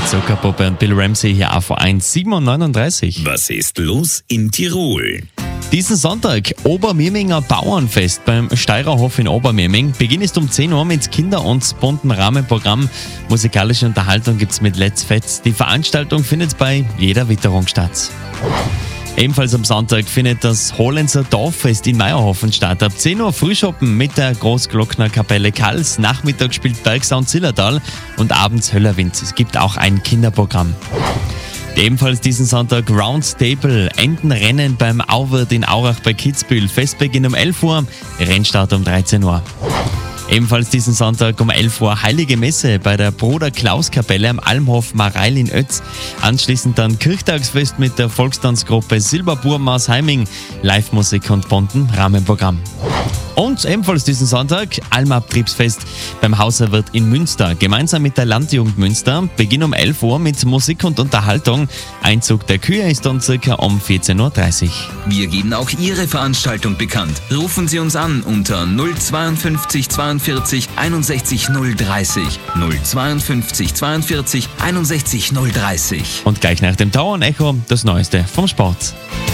Zuckerpuppe und Bill Ramsey hier auf 1,37. Was ist los in Tirol? Diesen Sonntag Obermirminger Bauernfest beim Steirerhof in Obermirming. Beginn ist um 10 Uhr mit Kinder- und buntem Rahmenprogramm. Musikalische Unterhaltung gibt's mit Let's Fetz. Die Veranstaltung findet bei jeder Witterung statt. Ebenfalls am Sonntag findet das Hollenser Dorffest in Meierhofen statt. Ab 10 Uhr Frühschoppen mit der Großglocknerkapelle Kals. Nachmittag spielt Bergsound Zillertal und abends Höllerwind. Es gibt auch ein Kinderprogramm. Ebenfalls diesen Sonntag Roundtable, Entenrennen beim Auwirt in Aurach bei Kitzbühel. Festbeginn um 11 Uhr, Rennstart um 13 Uhr. Ebenfalls diesen Sonntag um 11 Uhr Heilige Messe bei der Bruder Klaus Kapelle am Almhof Mareil in Ötz. Anschließend dann Kirchtagsfest mit der Volkstanzgruppe Silberburm aus Heiming, Live-Musik und bunten Rahmenprogramm. Und ebenfalls diesen Sonntag Almabtriebsfest beim Hauswirt in Münster. Gemeinsam mit der Landjugend Münster. Beginn um 11 Uhr mit Musik und Unterhaltung. Einzug der Kühe ist dann circa um 14.30 Uhr. Wir geben auch Ihre Veranstaltung bekannt. Rufen Sie uns an unter 052 42 61 030. 052 42 61 030. Und gleich nach dem Tauern Echo das Neueste vom Sport.